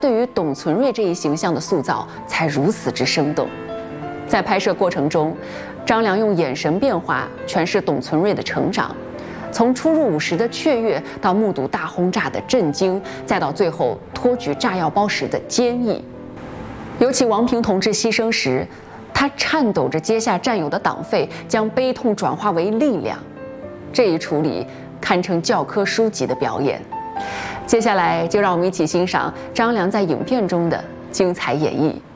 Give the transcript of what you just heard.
对于董存瑞这一形象的塑造才如此之生动。在拍摄过程中，张良用眼神变化诠释董存瑞的成长，从初入伍时的雀跃，到目睹大轰炸的震惊，再到最后托举炸药包时的坚毅。尤其王平同志牺牲时，他颤抖着接下战友的党费，将悲痛转化为力量。这一处理堪称教科书级的表演。接下来就让我们一起欣赏张良在影片中的精彩演绎。